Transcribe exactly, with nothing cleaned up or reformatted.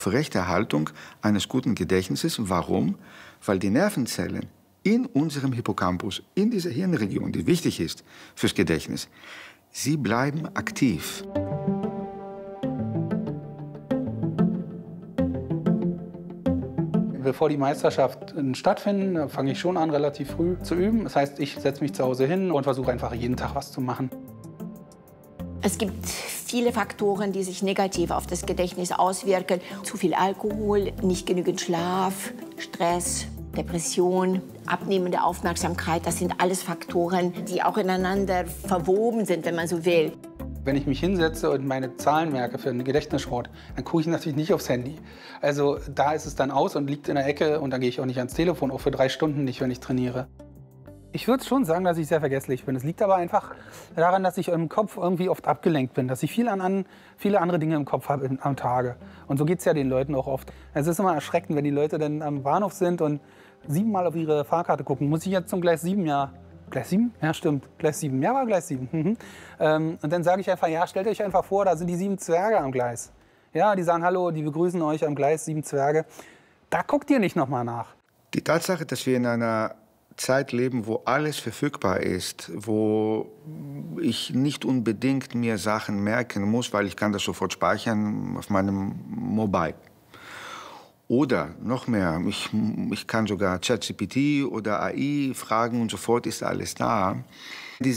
Aufrechterhaltung eines guten Gedächtnisses. Warum? Weil die Nervenzellen in unserem Hippocampus, in dieser Hirnregion, die wichtig ist fürs Gedächtnis, sie bleiben aktiv. Bevor die Meisterschaften stattfinden, fange ich schon an, relativ früh zu üben. Das heißt, ich setze mich zu Hause hin und versuche einfach jeden Tag was zu machen. Es gibt viele Faktoren, die sich negativ auf das Gedächtnis auswirken. Zu viel Alkohol, nicht genügend Schlaf, Stress, Depression, abnehmende Aufmerksamkeit. Das sind alles Faktoren, die auch ineinander verwoben sind, wenn man so will. Wenn ich mich hinsetze und meine Zahlen merke für einen Gedächtnissport, dann gucke ich natürlich nicht aufs Handy. Also da ist es dann aus und liegt in der Ecke und dann gehe ich auch nicht ans Telefon, auch für drei Stunden nicht, wenn ich trainiere. Ich würde schon sagen, dass ich sehr vergesslich bin. Es liegt aber einfach daran, dass ich im Kopf irgendwie oft abgelenkt bin, dass ich viel an, an, viele andere Dinge im Kopf habe in, am Tage. Und so geht es ja den Leuten auch oft. Es ist immer erschreckend, wenn die Leute dann am Bahnhof sind und siebenmal auf ihre Fahrkarte gucken. Muss ich jetzt zum Gleis sieben? Ja. Gleis sieben? Ja, stimmt. Gleis sieben. Ja, war Gleis sieben. Mhm. Ähm, und dann sage ich einfach, ja, stellt euch einfach vor, da sind die sieben Zwerge am Gleis. Ja, die sagen Hallo, die begrüßen euch am Gleis, sieben Zwerge. Da guckt ihr nicht nochmal nach. Die Tatsache, dass wir in einer Zeit leben, wo alles verfügbar ist, wo ich nicht unbedingt mir Sachen merken muss, weil ich kann das sofort speichern auf meinem Mobile. Oder noch mehr, ich, ich kann sogar ChatGPT oder A I fragen und sofort ist alles da.